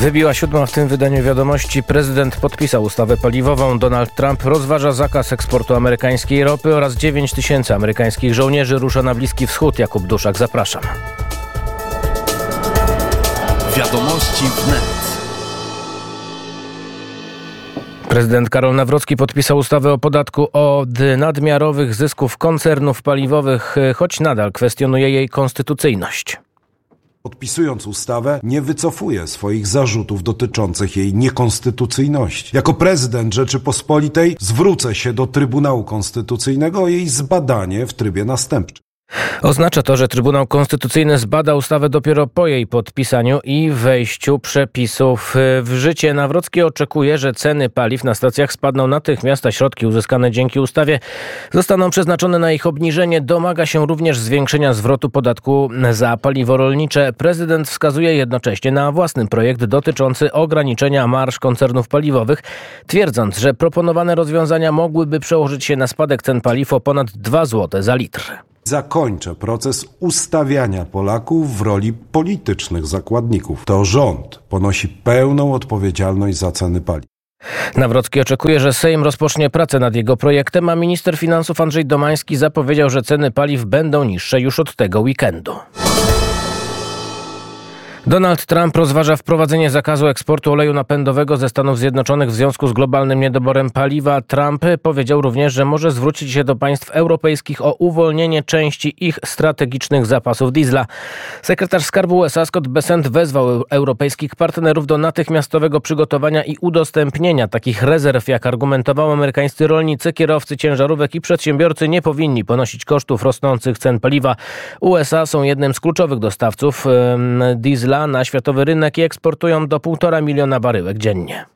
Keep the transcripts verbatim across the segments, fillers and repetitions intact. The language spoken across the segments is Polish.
Wybiła siódma w tym wydaniu Wiadomości. Prezydent podpisał ustawę paliwową. Donald Trump rozważa zakaz eksportu amerykańskiej ropy oraz dziewięć tysięcy amerykańskich żołnierzy rusza na Bliski Wschód. Jakub Duszak, zapraszam. Wiadomości wnet. Prezydent Karol Nawrocki podpisał ustawę o podatku od nadmiarowych zysków koncernów paliwowych, choć nadal kwestionuje jej konstytucyjność. Podpisując ustawę, nie wycofuje swoich zarzutów dotyczących jej niekonstytucyjności. Jako prezydent Rzeczypospolitej zwrócę się do Trybunału Konstytucyjnego o jej zbadanie w trybie następczym. Oznacza to, że Trybunał Konstytucyjny zbada ustawę dopiero po jej podpisaniu i wejściu przepisów w życie. Nawrocki oczekuje, że ceny paliw na stacjach spadną natychmiast, a środki uzyskane dzięki ustawie zostaną przeznaczone na ich obniżenie. Domaga się również zwiększenia zwrotu podatku za paliwo rolnicze. Prezydent wskazuje jednocześnie na własny projekt dotyczący ograniczenia marż koncernów paliwowych, twierdząc, że proponowane rozwiązania mogłyby przełożyć się na spadek cen paliw o ponad dwa złote za litr. Zakończę proces ustawiania Polaków w roli politycznych zakładników. To rząd ponosi pełną odpowiedzialność za ceny paliw. Nawrocki oczekuje, że Sejm rozpocznie pracę nad jego projektem, a minister finansów Andrzej Domański zapowiedział, że ceny paliw będą niższe już od tego weekendu. Donald Trump rozważa wprowadzenie zakazu eksportu oleju napędowego ze Stanów Zjednoczonych w związku z globalnym niedoborem paliwa. Trump powiedział również, że może zwrócić się do państw europejskich o uwolnienie części ich strategicznych zapasów diesla. Sekretarz Skarbu U S A Scott Bessent wezwał europejskich partnerów do natychmiastowego przygotowania i udostępnienia takich rezerw. Jak argumentował, amerykańscy rolnicy, kierowcy ciężarówek i przedsiębiorcy nie powinni ponosić kosztów rosnących cen paliwa. U S A są jednym z kluczowych dostawców yy, diesla na światowy rynek i eksportują do półtora miliona baryłek dziennie.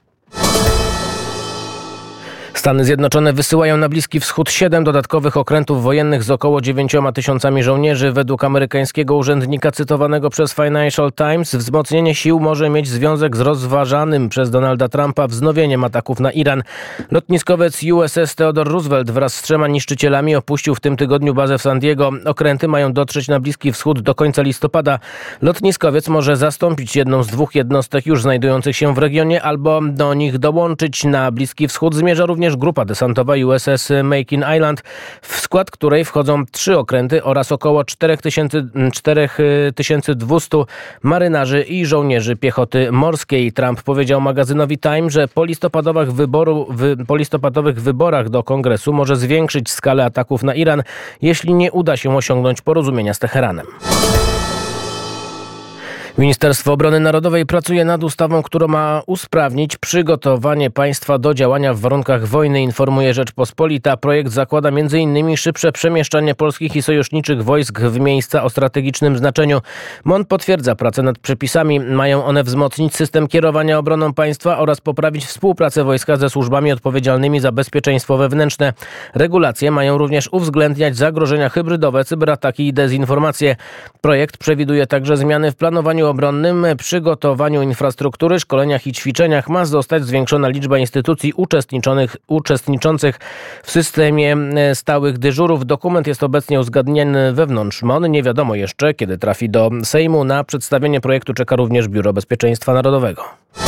Stany Zjednoczone wysyłają na Bliski Wschód siedem dodatkowych okrętów wojennych z około dziewięcioma tysiącami żołnierzy. Według amerykańskiego urzędnika cytowanego przez Financial Times wzmocnienie sił może mieć związek z rozważanym przez Donalda Trumpa wznowieniem ataków na Iran. Lotniskowiec U S S Theodore Roosevelt wraz z trzema niszczycielami opuścił w tym tygodniu bazę w San Diego. Okręty mają dotrzeć na Bliski Wschód do końca listopada. Lotniskowiec może zastąpić jedną z dwóch jednostek już znajdujących się w regionie albo do nich dołączyć. Na Bliski Wschód zmierza również grupa desantowa U S S Makin Island, w skład której wchodzą trzy okręty oraz około cztery tysiące dwieście marynarzy i żołnierzy piechoty morskiej. Trump powiedział magazynowi Time, że po listopadowych, wyboru, wy, po listopadowych wyborach do Kongresu może zwiększyć skalę ataków na Iran, jeśli nie uda się osiągnąć porozumienia z Teheranem. Ministerstwo Obrony Narodowej pracuje nad ustawą, która ma usprawnić przygotowanie państwa do działania w warunkach wojny, informuje Rzeczpospolita. Projekt zakłada między innymi szybsze przemieszczanie polskich i sojuszniczych wojsk w miejsca o strategicznym znaczeniu. M O N potwierdza pracę nad przepisami. Mają one wzmocnić system kierowania obroną państwa oraz poprawić współpracę wojska ze służbami odpowiedzialnymi za bezpieczeństwo wewnętrzne. Regulacje mają również uwzględniać zagrożenia hybrydowe, cyberataki i dezinformacje. Projekt przewiduje także zmiany w planowaniu obronnym, przygotowaniu infrastruktury, szkoleniach i ćwiczeniach. Ma zostać zwiększona liczba instytucji uczestniczących, uczestniczących w systemie stałych dyżurów. Dokument jest obecnie uzgadniany wewnątrz M O N. Nie wiadomo jeszcze, kiedy trafi do Sejmu. Na przedstawienie projektu czeka również Biuro Bezpieczeństwa Narodowego.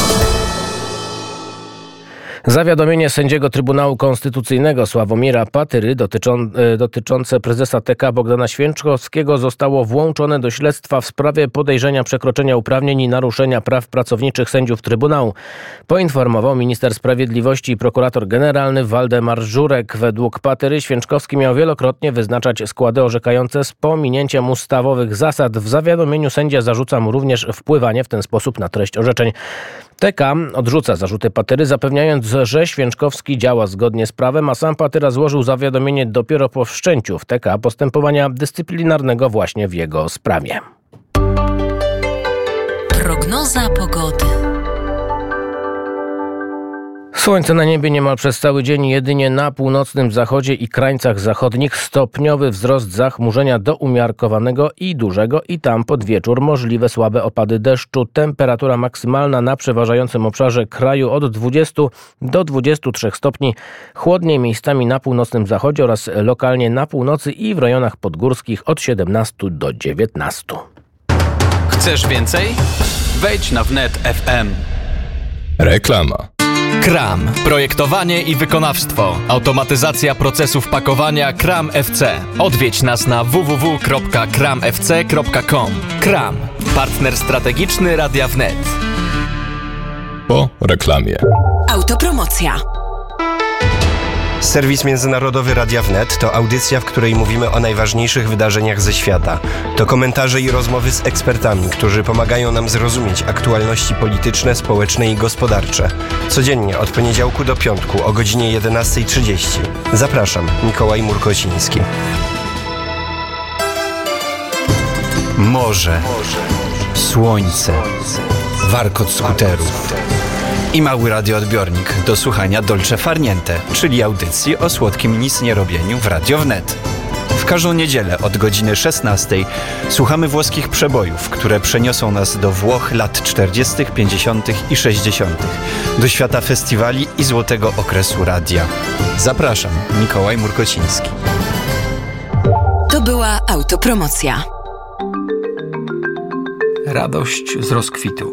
Zawiadomienie sędziego Trybunału Konstytucyjnego Sławomira Patyry dotyczą, dotyczące prezesa T K Bogdana Święczkowskiego zostało włączone do śledztwa w sprawie podejrzenia przekroczenia uprawnień i naruszenia praw pracowniczych sędziów Trybunału. Poinformował minister sprawiedliwości i prokurator generalny Waldemar Żurek. Według Patyry Święczkowski miał wielokrotnie wyznaczać składy orzekające z pominięciem ustawowych zasad. W zawiadomieniu sędzia zarzuca mu również wpływanie w ten sposób na treść orzeczeń. T K odrzuca zarzuty Patyry, zapewniając, że Święczkowski działa zgodnie z prawem, a sam Patyra złożył zawiadomienie dopiero po wszczęciu w T K postępowania dyscyplinarnego właśnie w jego sprawie. Prognoza pogody. Słońce na niebie niemal przez cały dzień, jedynie na północnym zachodzie i krańcach zachodnich stopniowy wzrost zachmurzenia do umiarkowanego i dużego i tam pod wieczór możliwe słabe opady deszczu. Temperatura maksymalna na przeważającym obszarze kraju od dwudziestu do dwudziestu trzech stopni. Chłodniej miejscami na północnym zachodzie oraz lokalnie na północy i w rejonach podgórskich od siedemnastu do dziewiętnastu. Chcesz więcej? Wejdź na wnet kropka f m. Reklama. Kram. Projektowanie i wykonawstwo. Automatyzacja procesów pakowania Kram F C. Odwiedź nas na w w w kropka kram f c kropka com. Kram. Partner strategiczny Radia Wnet. Po reklamie. Autopromocja. Serwis międzynarodowy Radia Wnet to audycja, w której mówimy o najważniejszych wydarzeniach ze świata. To komentarze i rozmowy z ekspertami, którzy pomagają nam zrozumieć aktualności polityczne, społeczne i gospodarcze. Codziennie od poniedziałku do piątku o godzinie jedenasta trzydzieści. Zapraszam, Mikołaj Murkociński. Morze, słońce, warkot skuterów i mały radioodbiornik do słuchania Dolce Far Niente, czyli audycji o słodkim nic nie robieniu w Radio Wnet. W każdą niedzielę od godziny szesnastej słuchamy włoskich przebojów, które przeniosą nas do Włoch lat czterdziestych, pięćdziesiątych i sześćdziesiątych, do świata festiwali i złotego okresu radia. Zapraszam, Mikołaj Murkociński. To była autopromocja. Radość z rozkwitu.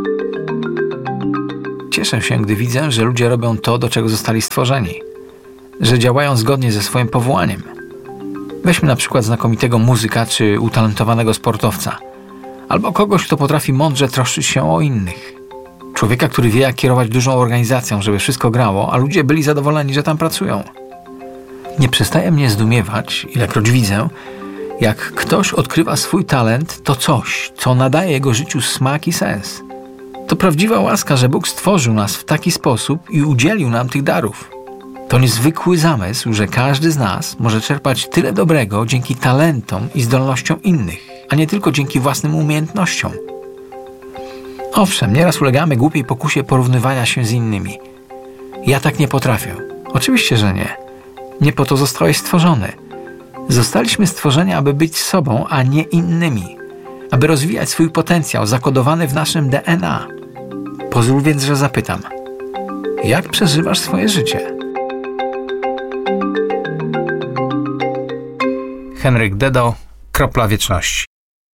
Cieszę się, gdy widzę, że ludzie robią to, do czego zostali stworzeni, że działają zgodnie ze swoim powołaniem. Weźmy na przykład znakomitego muzyka czy utalentowanego sportowca, albo kogoś, kto potrafi mądrze troszczyć się o innych. Człowieka, który wie, jak kierować dużą organizacją, żeby wszystko grało, a ludzie byli zadowoleni, że tam pracują. Nie przestaje mnie zdumiewać, ilekroć widzę, jak ktoś odkrywa swój talent, to coś, co nadaje jego życiu smak i sens. To prawdziwa łaska, że Bóg stworzył nas w taki sposób i udzielił nam tych darów. To niezwykły zamysł, że każdy z nas może czerpać tyle dobrego dzięki talentom i zdolnościom innych, a nie tylko dzięki własnym umiejętnościom. Owszem, nieraz ulegamy głupiej pokusie porównywania się z innymi. Ja tak nie potrafię. Oczywiście, że nie. Nie po to zostałeś stworzony. Zostaliśmy stworzeni, aby być sobą, a nie innymi. Aby rozwijać swój potencjał zakodowany w naszym D N A. Pozwól więc, że zapytam. Jak przeżywasz swoje życie? Henryk Dedo, Kropla Wieczności.